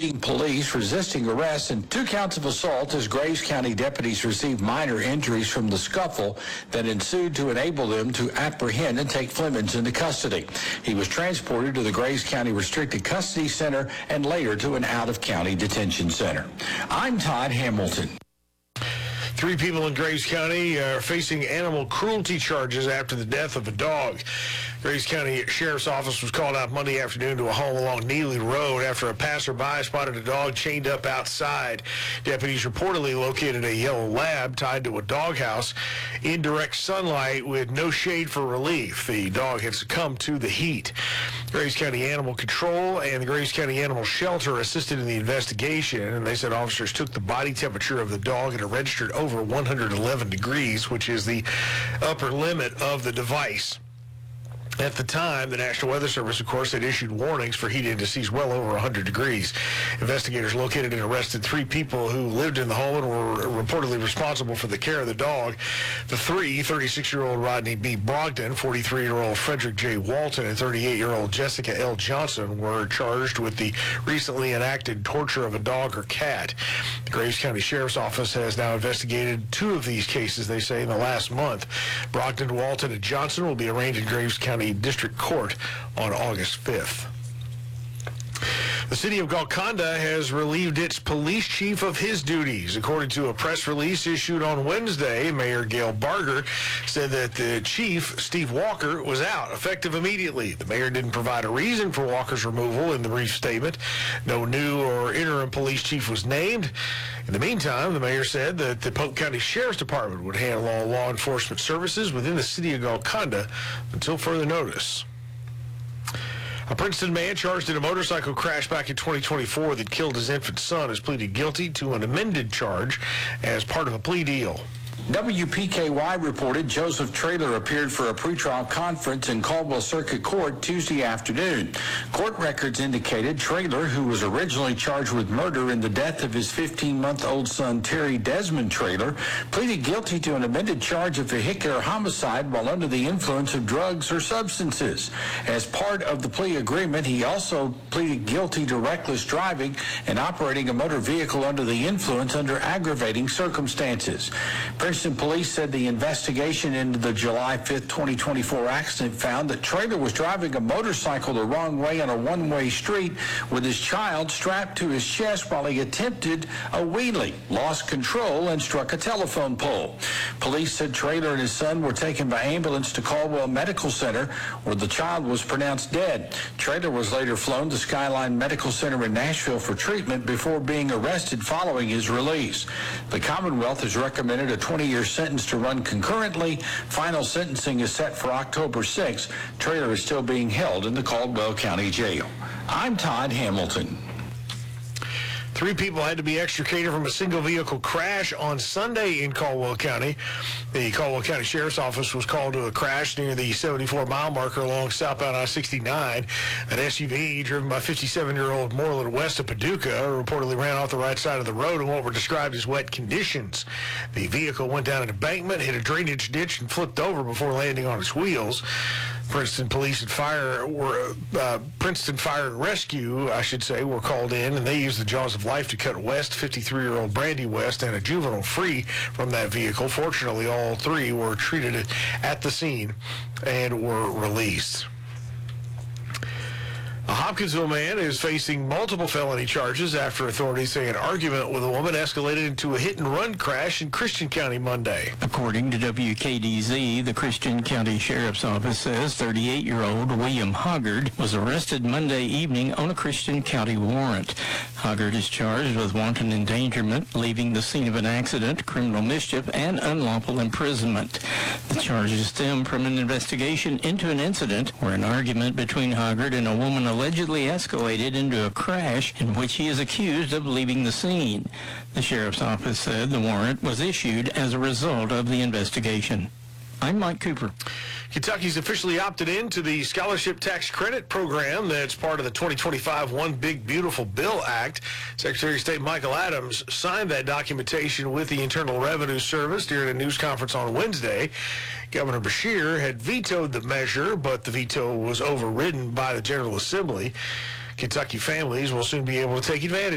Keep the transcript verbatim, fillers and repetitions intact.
evading police, resisting arrest, and two counts of assault as Graves County deputies received minor injuries from the scuffle that ensued to enable them to apprehend and take Flemings into custody. He was transported to the Graves County Restricted Custody Center and later to an out-of-county detention center. I'm Todd Hamilton. Three people in Graves County are facing animal cruelty charges after the death of a dog. Graves County Sheriff's Office was called out Monday afternoon to a home along Neely Road after a passerby spotted a dog chained up outside. Deputies reportedly located a yellow lab tied to a doghouse in direct sunlight with no shade for relief. The dog had succumbed to the heat. Graves County Animal Control and the Graves County Animal Shelter assisted in the investigation, and they said officers took the body temperature of the dog and it registered over one hundred eleven degrees, which is the upper limit of the device. At the time, the National Weather Service, of course, had issued warnings for heat indices well over one hundred degrees. Investigators located and arrested three people who lived in the home and were reportedly responsible for the care of the dog. The three, thirty-six-year-old Rodney B. Brogdon, forty-three-year-old Frederick J. Walton, and thirty-eight-year-old Jessica L. Johnson, were charged with the recently enacted torture of a dog or cat. The Graves County Sheriff's Office has now investigated two of these cases, they say, in the last month. Brogdon, Walton, and Johnson will be arraigned in Graves County District Court on August fifth. The city of Golconda has relieved its police chief of his duties. According to a press release issued on Wednesday, Mayor Gail Barger said that the chief, Steve Walker, was out, effective immediately. The mayor didn't provide a reason for Walker's removal in the brief statement. No new or interim police chief was named. In the meantime, the mayor said that the Polk County Sheriff's Department would handle all law enforcement services within the city of Golconda until further notice. A Princeton man charged in a motorcycle crash back in twenty twenty-four that killed his infant son has pleaded guilty to an amended charge as part of a plea deal. W P K Y reported Joseph Traylor appeared for a pretrial conference in Caldwell Circuit Court Tuesday afternoon. Court records indicated Traylor, who was originally charged with murder in the death of his fifteen-month-old son Terry Desmond Traylor, pleaded guilty to an amended charge of vehicular homicide while under the influence of drugs or substances. As part of the plea agreement, he also pleaded guilty to reckless driving and operating a motor vehicle under the influence under aggravating circumstances. Princeton police said the investigation into the July fifth, twenty twenty-four accident found that Traylor was driving a motorcycle the wrong way on a one-way street with his child strapped to his chest while he attempted a wheelie, lost control, and struck a telephone pole. Police said Traylor and his son were taken by ambulance to Caldwell Medical Center, where the child was pronounced dead. Traylor was later flown to Skyline Medical Center in Nashville for treatment before being arrested following his release. The Commonwealth has recommended a twenty-year sentence to run concurrently. Final sentencing is set for October sixth. Traylor is still being held in the Caldwell County Jail. I'm Todd Hamilton. Three people had to be extricated from a single vehicle crash on Sunday in Caldwell County. The Caldwell County Sheriff's Office was called to a crash near the seventy-four mile marker along southbound I sixty-nine. An S U V driven by fifty-seven-year-old Moreland West of Paducah reportedly ran off the right side of the road in what were described as wet conditions. The vehicle went down an embankment, hit a drainage ditch, and flipped over before landing on its wheels. Princeton Police and Fire were uh, Princeton Fire and Rescue, I should say, were called in, and they used the jaws of life to cut West, fifty-three-year-old Brandy West, and a juvenile free from that vehicle. Fortunately, all three were treated at the scene and were released. A Hopkinsville man is facing multiple felony charges after authorities say an argument with a woman escalated into a hit-and-run crash in Christian County Monday. According to W K D Z, the Christian County Sheriff's Office says thirty-eight-year-old William Hoggard was arrested Monday evening on a Christian County warrant. Hoggard is charged with wanton endangerment, leaving the scene of an accident, criminal mischief, and unlawful imprisonment. The charges stem from an investigation into an incident where an argument between Hoggard and a woman allegedly escalated into a crash in which he is accused of leaving the scene. The Sheriff's Office said the warrant was issued as a result of the investigation. I'm Mike Cooper. Kentucky's officially opted into the Scholarship Tax Credit Program that's part of the twenty twenty-five One Big Beautiful Bill Act. Secretary of State Michael Adams signed that documentation with the Internal Revenue Service during a news conference on Wednesday. Governor Beshear had vetoed the measure, but the veto was overridden by the General Assembly. Kentucky families will soon be able to take advantage